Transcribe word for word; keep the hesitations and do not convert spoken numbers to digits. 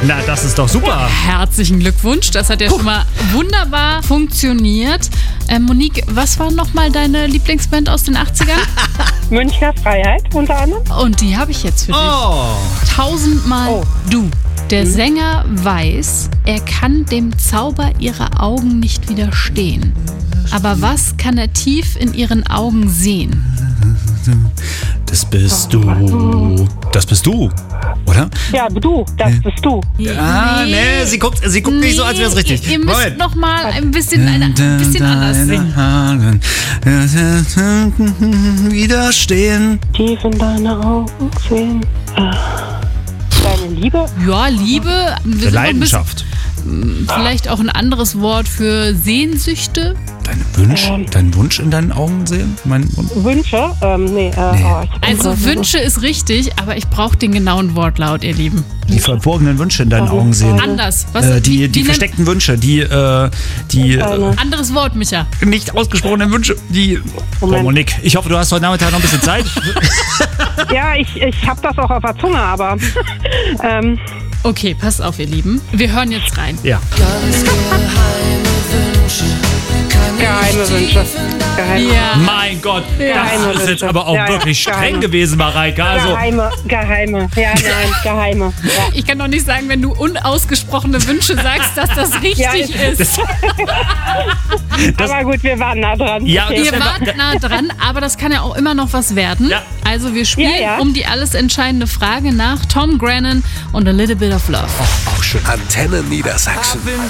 Na, das ist doch super. Herzlichen Glückwunsch, das hat ja schon mal wunderbar funktioniert. Äh, Monique, was war nochmal deine Lieblingsband aus den achtzigern? Münchner Freiheit unter anderem. Und die habe ich jetzt für dich. Oh. Tausendmal Oh. du. Der Sänger weiß, er kann dem Zauber ihrer Augen nicht widerstehen. Aber was kann er tief in ihren Augen sehen? Das bist du. Das bist du, oder? Ja, du, das bist du. Ah, nee, sie guckt, sie guckt nicht so, als wäre es richtig. Ihr, ihr müsst Moment. noch mal ein bisschen, eine, ein bisschen anders singen. Widerstehen. Tief in deine Augen sehen. Deine Liebe? Ja, Liebe. Wir sind noch ein Leidenschaft. bisschen, vielleicht auch ein anderes Wort für Sehnsüchte. Dein Wunsch, Ähm. deinen Wunsch in deinen Augen sehen? Mein Wunsch? Wünsche? Ähm, nee, äh, Nee. Oh, ich Also Wünsche ist richtig, aber ich brauche den genauen Wortlaut, ihr Lieben. Die verborgenen Wünsche in deinen Augen sehen. Anders. Was, Äh, wie- die wie die nennt- versteckten Wünsche, die, äh, die äh, Eine. Anderes Wort, Micha. nicht ausgesprochenen Wünsche, die... Oh, Moment. Monique, ich hoffe, du hast heute Nachmittag noch ein bisschen Zeit. Ja, ich, ich habe das auch auf der Zunge, aber ähm, Okay, passt auf, ihr Lieben. Wir hören jetzt rein. Ja. geheime Wünsche. Geheime, Ja. Mein Gott, Geheime das ist jetzt Wünsche. aber auch Ja, ja, wirklich streng geheime. gewesen, Mareike. Also, geheime, geheime. Ja, nein, geheime. Ja. Ich kann doch nicht sagen, wenn du unausgesprochene Wünsche sagst, dass das richtig Ja, ich- ist. Aber gut, wir waren nah dran. Ja, Okay. Ihr wart nah dran, aber das kann ja auch immer noch was werden. Ja. Also wir spielen Ja, ja. um die alles entscheidende Frage nach Tom Grennan und A Little Bit of Love. auch schön. Antenne Niedersachsen.